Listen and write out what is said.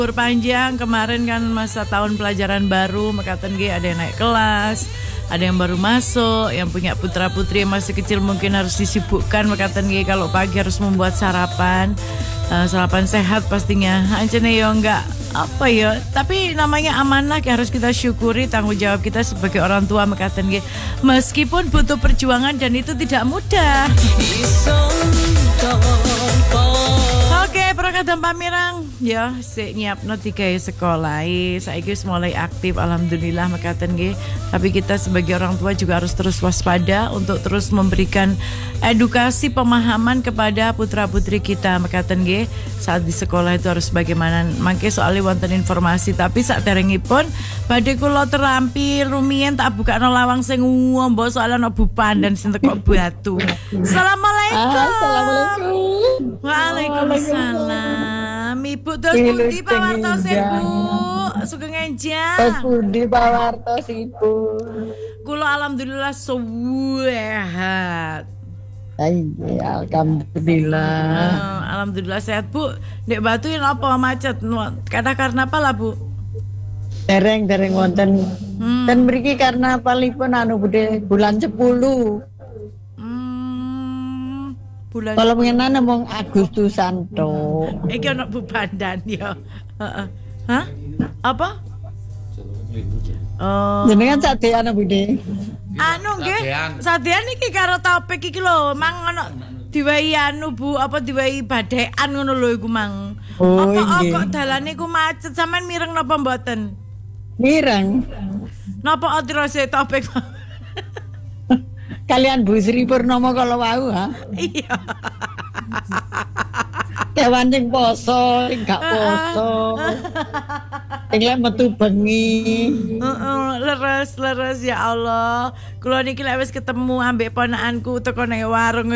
Libur panjang kemarin kan masa tahun pelajaran baru, mekaten nggih ada yang naik kelas, ada yang baru masuk, yang punya putra-putri yang masih kecil mungkin harus disibukkan mekaten nggih kalau pagi harus membuat sarapan. Sarapan sehat pastinya. Ancene yo enggak apa ya, tapi namanya amanah yang harus kita syukuri, tanggung jawab kita sebagai orang tua mekaten nggih. Meskipun butuh perjuangan dan itu tidak mudah. Oke, perangkat pamirang ya, sik nyiapno digawe sekolah. Saiki wis mulai aktif alhamdulillah mekaten nggih. Tapi kita sebagai orang tua juga harus terus waspada untuk terus memberikan edukasi pemahaman kepada putra-putri kita mekaten nggih. Saat di sekolah itu harus bagaimana, mangke soalnya wonten informasi, tapi saderengipun badhe kula terampil rumiyin tak bukakno lawang sing ngombo soalnya ana bupan dan sing teko batu. Assalamualaikum. Assalamualaikum. Waalaikumsalam. Ibu dos pundi pawartos Ibu? Sugeng enjang. Dos pundi pawartos Ibu? Kula alhamdulillah sehat. Alhamdulillah. Alhamdulillah sehat Bu. Nek Batu yen apa macet? Karena apa lah Bu? Dereng wonten. Dan mriki karena palipun Bude bulan 10. Bulan. Kalau mengenane mong Agustusan to. Iki ana Bu Bandan ya. Hah? Apa? Oh. Jenengan sadean Bude. Anu nggih, sadean iki karo topik iki lho, mang ono diwai anu Bu, apa diwai badekan ngono lho iku mang. Apa kok dalane iku macet, sampean mireng napa mboten? Mireng. Napa atrase topik? Kalian Bu Sri Purnomo kalau wau ha? Iya. Kewan sing poso, sing gak poso. Sing lek metu bengi. Leres ya Allah. Kula niki lek wis ketemu ambek ponakanku teko nang warung